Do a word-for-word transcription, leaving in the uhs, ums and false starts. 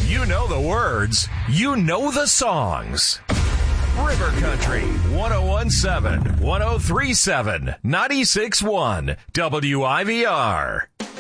You know the words. You know the songs. River Country, one oh one point seven, one oh three point seven, ninety-six point one, W I V R.